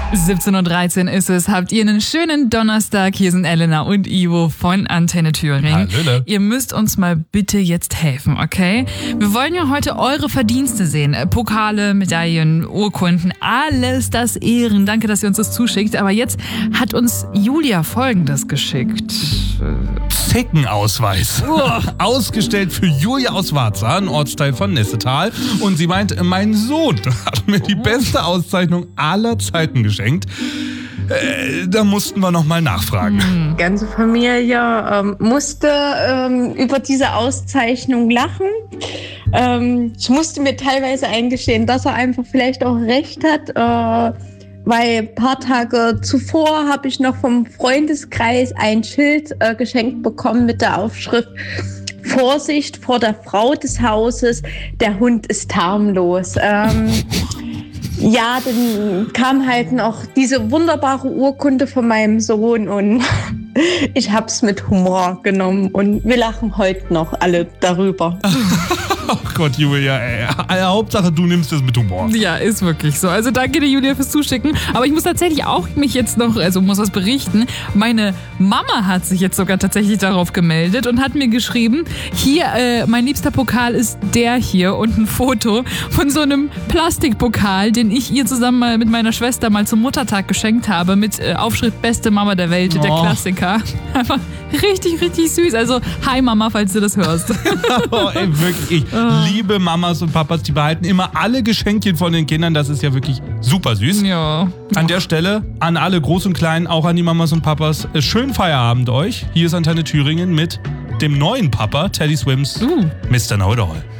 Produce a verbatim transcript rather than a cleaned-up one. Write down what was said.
siebzehn Uhr dreizehn ist es. Habt ihr einen schönen Donnerstag? Hier sind Elena und Ivo von Antenne Thüringen. Hallöle. Ihr müsst uns mal bitte jetzt helfen, okay? Wir wollen ja heute eure Verdienste sehen. Pokale, Medaillen, Urkunden, alles das Ehren. Danke, dass ihr uns das zuschickt. Aber jetzt hat uns Julia Folgendes geschickt. Zeckenausweis. Ausgestellt für Julia aus Warza, ein Ortsteil von Nessetal. Und sie meint, mein Sohn hat mir die beste Auszeichnung aller Zeiten geschenkt. Äh, da mussten wir nochmal nachfragen. Die ganze Familie ähm, musste ähm, über diese Auszeichnung lachen. Ähm, ich musste mir teilweise eingestehen, dass er einfach vielleicht auch recht hat. Äh, weil ein paar Tage zuvor habe ich noch vom Freundeskreis ein Schild äh, geschenkt bekommen mit der Aufschrift: Vorsicht vor der Frau des Hauses, der Hund ist harmlos. Ähm, ja, dann kam halt noch diese wunderbare Urkunde von meinem Sohn und ich habe es mit Humor genommen und wir lachen heute noch alle darüber. Oh Gott, Julia, ey. Hauptsache, du nimmst es mit Humor. Ja, ist wirklich so. Also danke dir, Julia, fürs Zuschicken. Aber ich muss tatsächlich auch mich jetzt noch, also muss was berichten. Meine Mama hat sich jetzt sogar tatsächlich darauf gemeldet und hat mir geschrieben, hier, äh, mein liebster Pokal ist der hier und ein Foto von so einem Plastikpokal, den ich ihr zusammen mal mit meiner Schwester mal zum Muttertag geschenkt habe, mit äh, Aufschrift Beste Mama der Welt, oh. Der Klassiker. Einfach richtig, richtig süß. Also, hi Mama, falls du das hörst. Oh, ey, wirklich. Ich liebe Mamas und Papas, die behalten immer alle Geschenkchen von den Kindern. Das ist ja wirklich super süß. Ja. An der Stelle, an alle Groß und Kleinen, auch an die Mamas und Papas, schönen Feierabend euch. Hier ist Antenne Thüringen mit dem neuen Papa, Teddy Swims, uh. Mister Know-it-all.